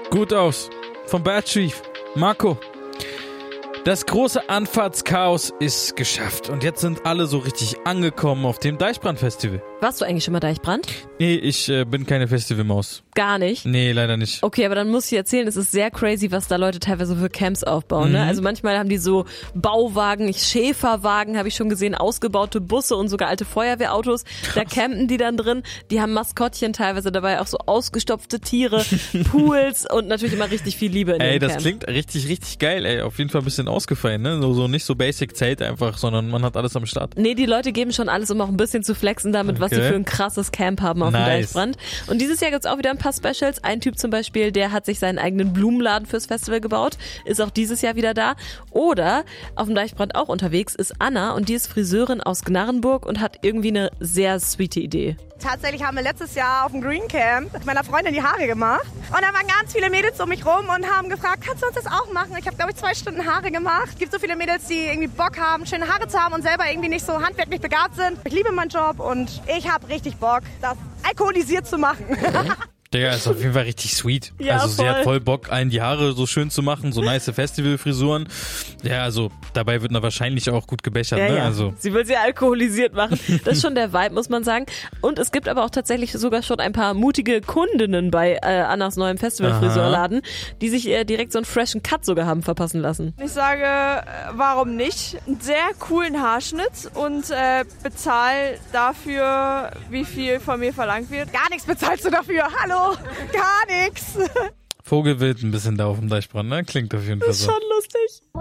Gut aus. Vom Bad Chief. Marco. Das große Anfahrtschaos ist geschafft und jetzt sind alle so richtig angekommen auf dem Deichbrand-Festival. Warst du eigentlich schon mal Deichbrand? Nee, ich bin keine Festivalmaus. Gar nicht? Nee, leider nicht. Okay, aber dann muss ich erzählen, es ist sehr crazy, was da Leute teilweise für Camps aufbauen. Ne? Also manchmal haben die so Bauwagen, Schäferwagen habe ich schon gesehen, ausgebaute Busse und sogar alte Feuerwehrautos. Da campen die dann drin. Die haben Maskottchen teilweise dabei, auch so ausgestopfte Tiere, Pools und natürlich immer richtig viel Liebe in dem das Camp. klingt richtig, richtig geil. Ey, auf jeden Fall ein bisschen ausgefallen, ne? So nicht so Basic Zelt einfach, sondern man hat alles am Start. Nee, die Leute geben schon alles, um auch ein bisschen zu flexen damit, was sie für ein krasses Camp haben auf dem Deichbrand. Und dieses Jahr gibt's auch wieder ein paar Specials. Ein Typ zum Beispiel, der hat sich seinen eigenen Blumenladen fürs Festival gebaut, ist auch dieses Jahr wieder da. Oder auf dem Deichbrand auch unterwegs ist Anna und die ist Friseurin aus Gnarrenburg und hat irgendwie eine sehr sweete Idee. Tatsächlich haben wir letztes Jahr auf dem Green Camp mit meiner Freundin die Haare gemacht. Und da waren ganz viele Mädels um mich rum und haben gefragt, kannst du uns das auch machen? Ich habe, glaube ich, 2 Stunden Haare gemacht. Es gibt so viele Mädels, die irgendwie Bock haben, schöne Haare zu haben und selber irgendwie nicht so handwerklich begabt sind. Ich liebe meinen Job und ich habe richtig Bock, das alkoholisiert zu machen. Der ist auf jeden Fall richtig sweet. Ja, also sie voll. hat voll Bock, allen die Haare so schön zu machen, so nice Festivalfrisuren. Ja, also dabei wird er wahrscheinlich auch gut gebechert, ne? Ja. Also Sie will sie alkoholisiert machen. Das ist schon der Vibe, muss man sagen. Und es gibt aber auch tatsächlich sogar schon ein paar mutige Kundinnen bei Annas neuem Festivalfriseurladen, die sich direkt so einen freshen Cut sogar haben verpassen lassen. Ich sage, warum nicht? Einen sehr coolen Haarschnitt und bezahl dafür, wie viel von mir verlangt wird. Gar nichts bezahlst du dafür. Hallo, gar nichts. Vogelwild ein bisschen da auf dem Deichbrand, ne? Klingt auf jeden Fall so. Schon lustig.